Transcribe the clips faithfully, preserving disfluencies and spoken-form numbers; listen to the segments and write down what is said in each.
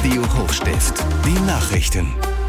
Radio Hochstift. Die Nachrichten.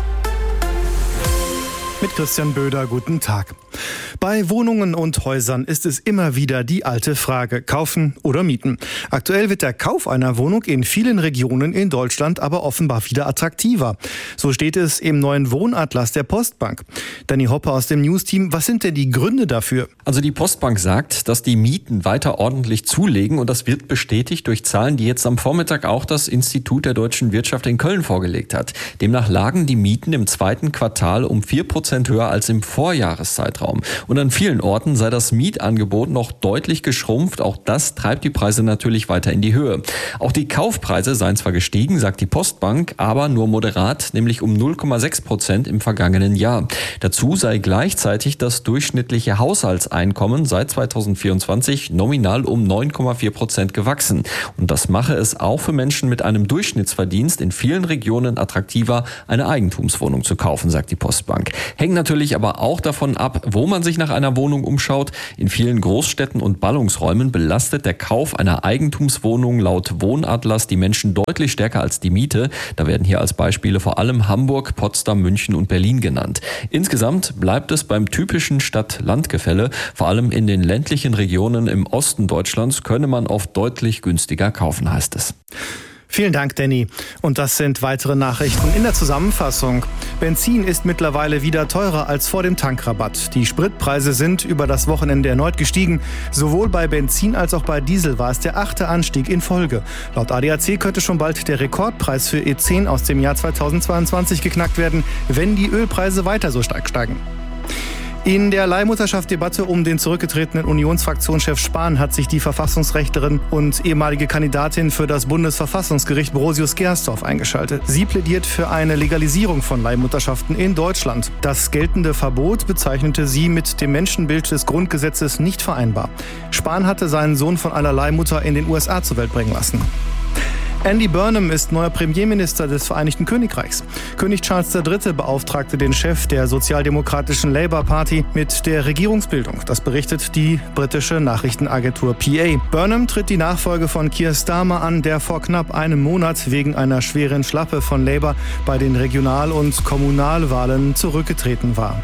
Mit Christian Böder, guten Tag. Bei Wohnungen und Häusern ist es immer wieder die alte Frage, kaufen oder mieten. Aktuell wird der Kauf einer Wohnung in vielen Regionen in Deutschland aber offenbar wieder attraktiver. So steht es im neuen Wohnatlas der Postbank. Danny Hopper aus dem News-Team, was sind denn die Gründe dafür? Also die Postbank sagt, dass die Mieten weiter ordentlich zulegen und das wird bestätigt durch Zahlen, die jetzt am Vormittag auch das Institut der deutschen Wirtschaft in Köln vorgelegt hat. Demnach lagen die Mieten im zweiten Quartal um vier Prozent höher als im Vorjahreszeitraum. Und an vielen Orten sei das Mietangebot noch deutlich geschrumpft. Auch das treibt die Preise natürlich weiter in die Höhe. Auch die Kaufpreise seien zwar gestiegen, sagt die Postbank, aber nur moderat, nämlich um null Komma sechs Prozent im vergangenen Jahr. Dazu sei gleichzeitig das durchschnittliche Haushaltseinkommen seit zweitausendvierundzwanzig nominal um neun Komma vier Prozent gewachsen. Und das mache es auch für Menschen mit einem Durchschnittsverdienst in vielen Regionen attraktiver, eine Eigentumswohnung zu kaufen, sagt die Postbank. Hängt natürlich aber auch davon ab, wo man sich nach einer Wohnung umschaut. In vielen Großstädten und Ballungsräumen belastet der Kauf einer Eigentumswohnung laut Wohnatlas die Menschen deutlich stärker als die Miete. Da werden hier als Beispiele vor allem Hamburg, Potsdam, München und Berlin genannt. Insgesamt bleibt es beim typischen Stadt-Land-Gefälle. Vor allem in den ländlichen Regionen im Osten Deutschlands könne man oft deutlich günstiger kaufen, heißt es. Vielen Dank, Danny. Und das sind weitere Nachrichten in der Zusammenfassung. Benzin ist mittlerweile wieder teurer als vor dem Tankrabatt. Die Spritpreise sind über das Wochenende erneut gestiegen. Sowohl bei Benzin als auch bei Diesel war es der achte Anstieg in Folge. Laut A D A C könnte schon bald der Rekordpreis für E zehn aus dem Jahr zweitausendzweiundzwanzig geknackt werden, wenn die Ölpreise weiter so stark steigen. In der Leihmutterschaftsdebatte um den zurückgetretenen Unionsfraktionschef Spahn hat sich die Verfassungsrechtlerin und ehemalige Kandidatin für das Bundesverfassungsgericht Brosius Gersdorf eingeschaltet. Sie plädiert für eine Legalisierung von Leihmutterschaften in Deutschland. Das geltende Verbot bezeichnete sie mit dem Menschenbild des Grundgesetzes nicht vereinbar. Spahn hatte seinen Sohn von einer Leihmutter in den U S A zur Welt bringen lassen. Andy Burnham ist neuer Premierminister des Vereinigten Königreichs. König Charles der Dritte beauftragte den Chef der sozialdemokratischen Labour Party mit der Regierungsbildung. Das berichtet die britische Nachrichtenagentur P A. Burnham tritt die Nachfolge von Keir Starmer an, der vor knapp einem Monat wegen einer schweren Schlappe von Labour bei den Regional- und Kommunalwahlen zurückgetreten war.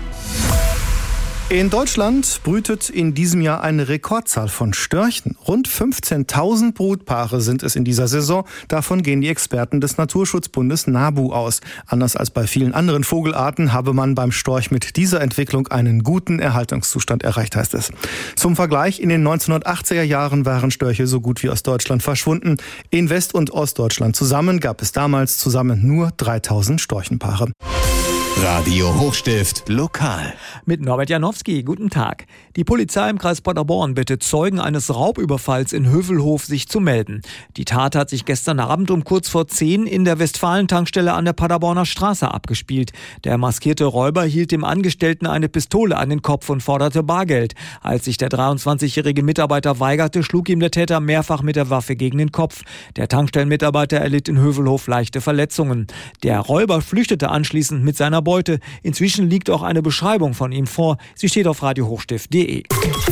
In Deutschland brütet in diesem Jahr eine Rekordzahl von Störchen. Rund fünfzehntausend Brutpaare sind es in dieser Saison. Davon gehen die Experten des Naturschutzbundes NABU aus. Anders als bei vielen anderen Vogelarten habe man beim Storch mit dieser Entwicklung einen guten Erhaltungszustand erreicht, heißt es. Zum Vergleich, in den neunzehnhundertachtziger Jahren waren Störche so gut wie aus Deutschland verschwunden. In West- und Ostdeutschland zusammen gab es damals zusammen nur dreitausend Storchenpaare. Radio Hochstift lokal. Mit Norbert Janowski, guten Tag. Die Polizei im Kreis Paderborn bittet Zeugen eines Raubüberfalls in Hövelhof, sich zu melden. Die Tat hat sich gestern Abend um kurz vor zehn in der Westfalen-Tankstelle an der Paderborner Straße abgespielt. Der maskierte Räuber hielt dem Angestellten eine Pistole an den Kopf und forderte Bargeld. Als sich der dreiundzwanzigjährige Mitarbeiter weigerte, schlug ihm der Täter mehrfach mit der Waffe gegen den Kopf. Der Tankstellenmitarbeiter erlitt in Hövelhof leichte Verletzungen. Der Räuber flüchtete anschließend mit seiner Beute. Inzwischen liegt auch eine Beschreibung von ihm vor. Sie steht auf radio hochstift punkt de.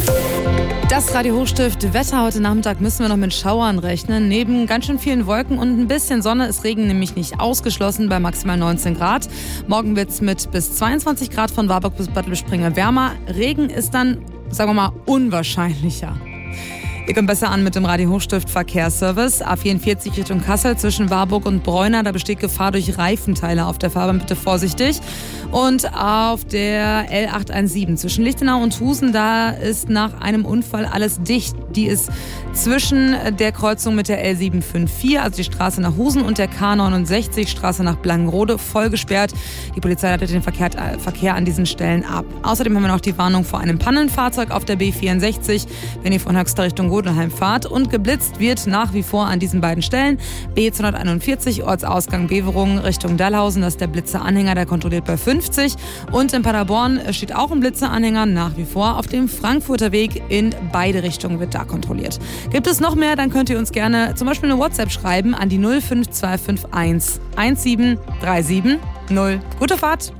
Das Radio Hochstift Wetter heute Nachmittag müssen wir noch mit Schauern rechnen. Neben ganz schön vielen Wolken und ein bisschen Sonne ist Regen nämlich nicht ausgeschlossen bei maximal neunzehn Grad. Morgen wird es mit bis zweiundzwanzig Grad von Warburg bis Bad Lippspringe wärmer. Regen ist dann, sagen wir mal, unwahrscheinlicher. Ihr kommt besser an mit dem Radio Hochstift Verkehrsservice. A vierundvierzig Richtung Kassel zwischen Warburg und Bräuna. Da besteht Gefahr durch Reifenteile auf der Fahrbahn. Bitte vorsichtig. Und auf der L achthundertsiebzehn zwischen Lichtenau und Husen, da ist nach einem Unfall alles dicht. Die ist zwischen der Kreuzung mit der L siebenhundertvierundfünfzig, also die Straße nach Husen, und der K neunundsechzig, Straße nach Blankenrode, voll gesperrt. Die Polizei leitet den Verkehr, Verkehr an diesen Stellen ab. Außerdem haben wir noch die Warnung vor einem Pannenfahrzeug auf der B vierundsechzig, wenn ihr von Höxter Richtung Rodelheim fahrt. Und geblitzt wird nach wie vor an diesen beiden Stellen. B zweihunderteinundvierzig, Ortsausgang Beverungen Richtung Dallhausen, das ist der Blitzeranhänger, der kontrolliert bei fünfzig. Und in Paderborn steht auch ein Blitzeranhänger nach wie vor. Auf dem Frankfurter Weg in beide Richtungen wird da kontrolliert. Gibt es noch mehr, dann könnt ihr uns gerne zum Beispiel eine WhatsApp schreiben an die null fünf zwei fünf eins eins sieben drei sieben null. Gute Fahrt!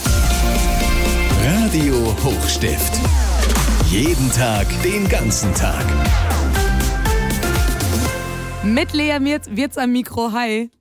Radio Hochstift. Jeden Tag, den ganzen Tag. Mit Lea Wirz am Mikro. Hi.